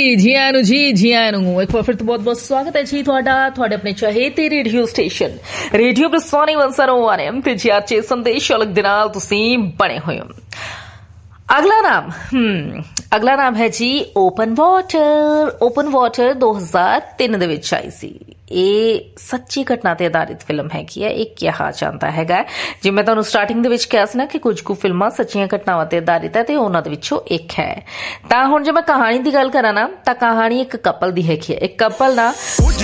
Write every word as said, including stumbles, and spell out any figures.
ਜੀ ਆਇਆਂ ਨੂੰ ਜੀ ਜੀ ਆਇਆਂ ਨੂੰ ਇੱਕ ਵਾਰ ਫਿਰ ਤੋਂ ਬਹੁਤ ਬਹੁਤ ਸਵਾਗਤ ਹੈ ਜੀ ਤੁਹਾਡਾ ਤੁਹਾਡੇ ਆਪਣੇ ਚਹੇਤੇ ਰੇਡੀਓ ਸਟੇਸ਼ਨ ਰੇਡੀਓ ਪਲੱਸ ਇੱਕ ਸੌ ਇੱਕ ਐਮ ਤੇ ਜੀ ਅੱਜ ਸੰਦੇਸ਼ ਅਲੱਗ ਦੇ ਨਾਲ ਤੁਸੀਂ ਬਣੇ ਹੋਏ ਹੋ। ਅਗਲਾ ਨਾਮ ਹਮ ਅਗਲਾ ਨਾਮ ਹੈ ਜੀ ਓਪਨ ਵਾਟਰ। ਓਪਨ ਵਾਟਰ ਦੋ ਹਜ਼ਾਰ ਤਿੰਨ ਦੇ ਵਿੱਚ ਆਈ ਸੀ। ਇਹ ਸੱਚੀ ਘਟਨਾ ਤੇ ਆਧਾਰਿਤ ਫਿਲਮ ਹੈਗੀ ਹੈ। ਇਹ ਕਿਹਾ ਜਾਂਦਾ ਹੈਗਾ ਜਿਵੇਂ ਮੈਂ ਤੁਹਾਨੂੰ ਸਟਾਰਟਿੰਗ ਦੇ ਵਿੱਚ ਕਿਹਾ ਸੀ ਨਾ ਕਿ ਕੁਝ ਕੁ ਫਿਲਮਾਂ ਸੱਚੀਆਂ ਘਟਨਾਵਾਂ ਤੇ ਆਧਾਰਿਤ ਹੈ ਤੇ ਉਹਨਾਂ ਦੇ ਵਿੱਚੋਂ ਇੱਕ ਹੈ। ਤਾਂ ਹੁਣ ਜੇ ਮੈਂ ਕਹਾਣੀ ਦੀ ਗੱਲ ਕਰਾਂ ਨਾ ਤਾਂ ਕਹਾਣੀ ਇੱਕ ਕਪਲ ਦੀ ਹੈਗੀ ਹੈ। ਇੱਕ ਕਪਲ ਨਾ